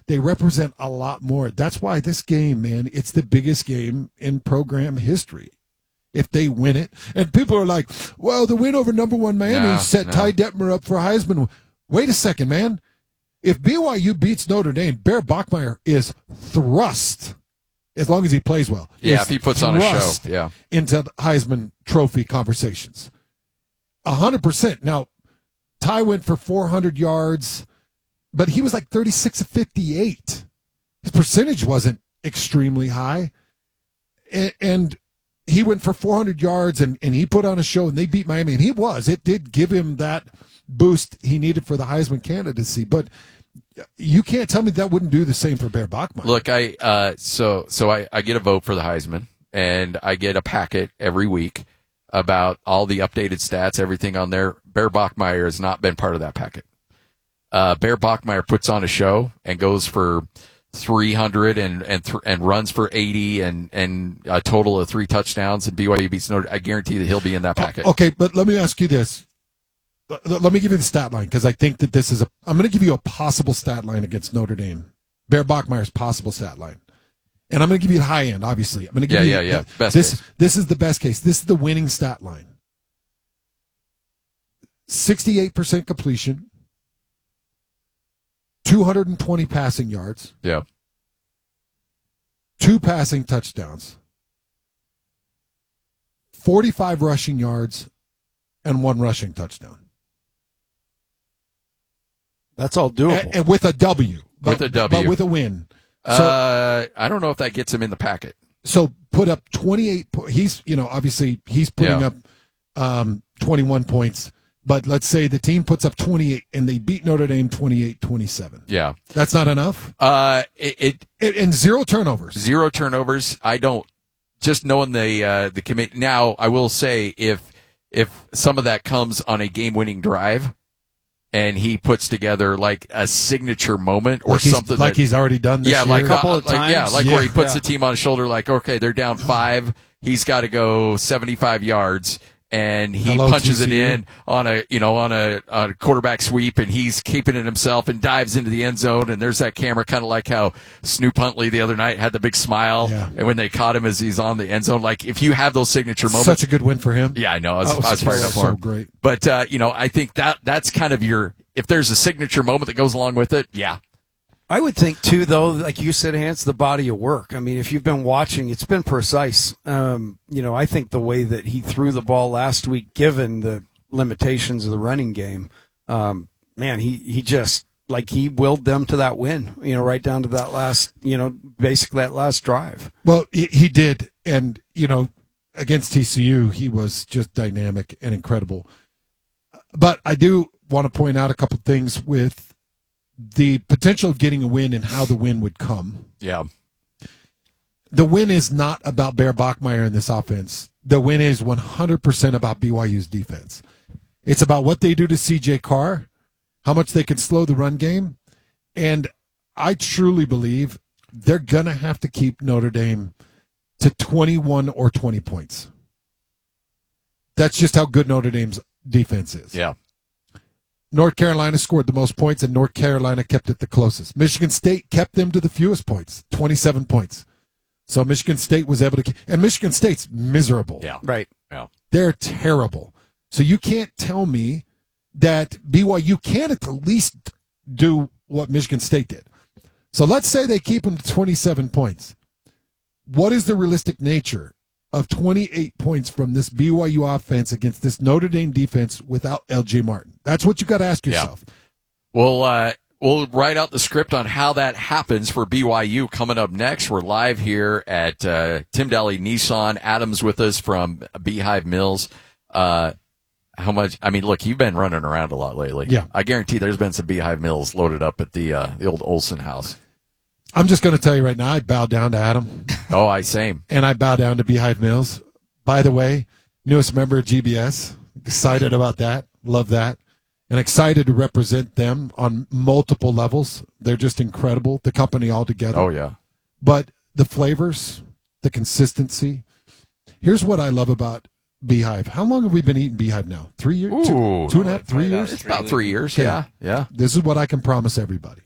they represent a lot more. That's why this game, man, it's the biggest game in program history. If they win it, and people are like, well, the win over number one Miami set Ty Detmer up for Heisman. Wait a second, man. If BYU beats Notre Dame, Bear Bachmeier is thrust, as long as he plays well. Yeah, if he puts on a show. Yeah. Into the Heisman Trophy conversations. 100%. Now, Ty went for 400 yards, but he was like 36 of 58. His percentage wasn't extremely high. And he went for 400 yards, and he put on a show, and they beat Miami, and it did give him that boost he needed for the Heisman candidacy. But you can't tell me that wouldn't do the same for Bear Bachmeier. Look, I get a vote for the Heisman, and I get a packet every week about all the updated stats, everything on there. Bear Bachmeier has not been part of that packet. Bear Bachmeier puts on a show and goes for 300 and runs for 80 and a total of 3 touchdowns, and BYU beats Notre Dame. I guarantee that he'll be in that packet. Okay, but let me ask you this. Let me give you the stat line, because I think that this is I'm going to give you a possible stat line against Notre Dame. Bear Bachmeier's possible stat line. And I'm going to give you the high end, obviously. I'm going to give you best this. case. This is the best case. This is the winning stat line. 68% completion, 220 passing yards. Yeah. 2 passing touchdowns, 45 rushing yards, and 1 rushing touchdown. That's all doable. And with a W. With a W. But with a win. So, I don't know if that gets him in the packet. So put up 28. He's, obviously he's putting up 21 points. But let's say the team puts up 28 and they beat Notre Dame 28-27. Yeah. That's not enough? And 0 turnovers. 0 turnovers. I don't, just knowing the committee. Now, I will say if some of that comes on a game-winning drive and he puts together like a signature moment or something. Like he's already done this year. Like a couple of times. Yeah, where he puts the team on his shoulder like, okay, they're down 5. He's got to go 75 yards. And he punches it in on a quarterback sweep, and he's keeping it himself and dives into the end zone. And there's that camera, kind of like how Snoop Huntley the other night had the big smile, and when they caught him as he's on the end zone. Like, if you have those signature moments, such a good win for him. Yeah, I know. I was fired up for him. Great. But I think that's kind of if there's a signature moment that goes along with it, yeah. I would think, too, though, like you said, Hans, the body of work. I mean, if you've been watching, it's been precise. I think the way that he threw the ball last week, given the limitations of the running game, he just, like, he willed them to that win, right down to that last, basically that last drive. Well, he did. And, against TCU, he was just dynamic and incredible. But I do want to point out a couple things with the potential of getting a win and how the win would come. Yeah. The win is not about Bear Bachmeier in this offense. The win is 100% about BYU's defense. It's about what they do to C.J. Carr, how much they can slow the run game, and I truly believe they're going to have to keep Notre Dame to 21 or 20 points. That's just how good Notre Dame's defense is. Yeah. North Carolina scored the most points, and North Carolina kept it the closest. Michigan State kept them to the fewest points, 27 points. So Michigan State was able to – and Michigan State's miserable. Yeah. Right. Yeah. They're terrible. So you can't tell me that BYU can't at the least do what Michigan State did. So let's say they keep them to 27 points. What is the realistic nature of 28 points from this BYU offense against this Notre Dame defense without L.J. Martin? That's what you got to ask yourself. Yeah. We'll write out the script on how that happens for BYU coming up next. We're live here at Tim Daly Nissan. Adam's with us from Beehive Mills. How much? I mean, look, you've been running around a lot lately. Yeah. I guarantee there's been some Beehive Mills loaded up at the old Olson house. I'm just going to tell you right now, I bow down to Adam. Oh, same. And I bow down to Beehive Mills. By the way, newest member of GBS. Excited about that. Love that. And excited to represent them on multiple levels. They're just incredible, the company altogether. Oh, yeah. But the flavors, the consistency. Here's what I love about Beehive. How long have we been eating Beehive now? 3 years? Ooh, two and a half, 3 years? It's about 3 years, Okay. yeah. This is what I can promise everybody.